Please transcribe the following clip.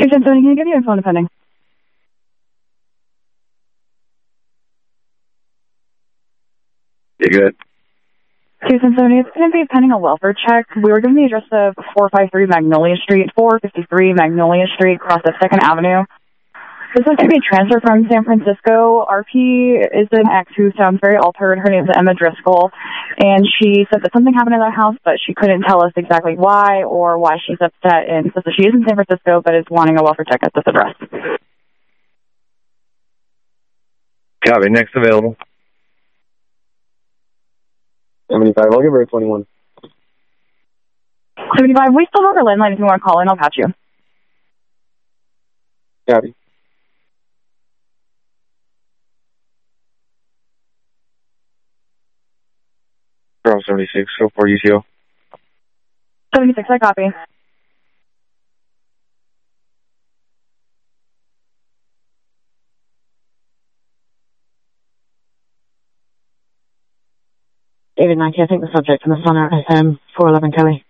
1070, can you give me a phone pending? 1070, it's going to be pending a welfare check. We were given the address of 453 Magnolia Street, 453 Magnolia Street, across the 2nd Avenue. This is going to be a transfer from San Francisco. RP is an ex who sounds very altered. Her name is Emma Driscoll, and she said that something happened in the house, but she couldn't tell us exactly why or why she's upset, and says that she is in San Francisco, but is wanting a welfare check at this address. Copy. Next available. 75, I'll give her a 21. 75, we still have her landline if you want to call in. I'll patch you. Copy. From 76, 04 UTO. 76, I copy. David 90, I think the subject on the phone is 411 Kelly.